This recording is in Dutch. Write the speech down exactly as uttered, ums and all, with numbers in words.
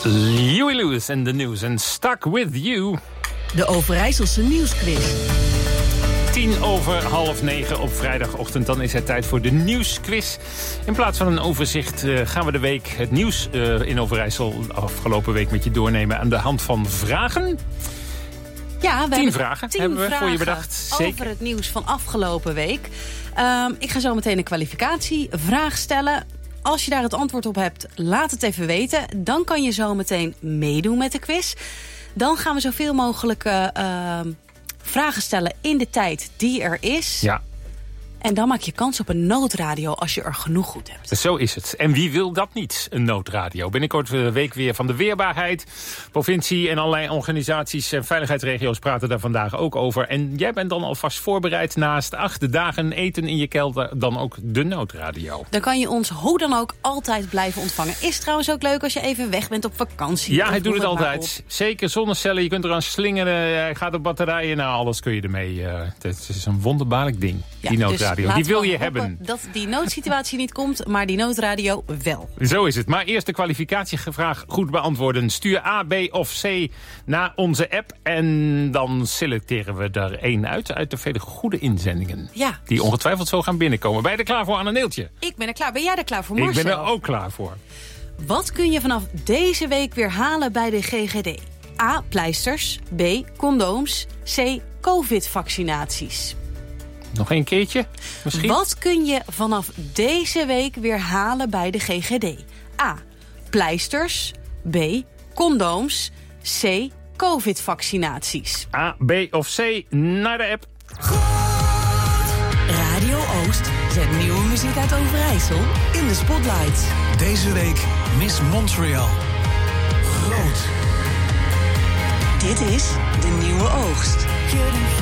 Huey Lewis en the News en Stuck With You. De Overijsselse Nieuwsquiz. Tien over half negen op vrijdagochtend. Dan is het tijd voor de Nieuwsquiz. In plaats van een overzicht uh, gaan we de week het nieuws uh, in Overijssel afgelopen week met je doornemen aan de hand van vragen. Ja, we tien hebben vragen tien hebben we vragen voor je bedacht. Zeker. Over het nieuws van afgelopen week. Um, ik ga zo meteen een kwalificatievraag stellen. Als je daar het antwoord op hebt, laat het even weten. Dan kan je zo meteen meedoen met de quiz. Dan gaan we zoveel mogelijk uh, uh, vragen stellen in de tijd die er is. Ja. En dan maak je kans op een noodradio als je er genoeg goed hebt. Zo is het. En wie wil dat niet, een noodradio? Binnenkort de week weer van de weerbaarheid. Provincie en allerlei organisaties en veiligheidsregio's praten daar vandaag ook over. En jij bent dan alvast voorbereid naast acht dagen eten in je kelder dan ook de noodradio. Dan kan je ons hoe dan ook altijd blijven ontvangen. Is trouwens ook leuk als je even weg bent op vakantie. Ja, hij doet het altijd. Zeker zonnecellen, je kunt eraan slingeren. Hij gaat op batterijen, nou alles kun je ermee. Uh, het is een wonderbaarlijk ding, ja, die noodradio. Dus die wil je hopen hebben. Dat die noodsituatie niet komt, maar die noodradio wel. Zo is het. Maar eerst de kwalificatievraag goed beantwoorden. Stuur A, B of C naar onze app. En dan selecteren we er één uit. Uit de vele goede inzendingen. Ja. Die ongetwijfeld zo gaan binnenkomen. Ben je er klaar voor, Anne Neeltje? Ik ben er klaar. Ben jij er klaar voor, Marcel? Ik ben er ook klaar voor. Wat kun je vanaf deze week weer halen bij de G G D? A. Pleisters. B. Condooms. C. Covid-vaccinaties. Nog een keertje, misschien? Wat kun je vanaf deze week weer halen bij de G G D? A. Pleisters. B. Condooms. C. Covid-vaccinaties. A, B of C, naar de app. Radio Oost zet nieuwe muziek uit Overijssel in de spotlight. Deze week Miss Montreal. Groot. Dit is de nieuwe oogst.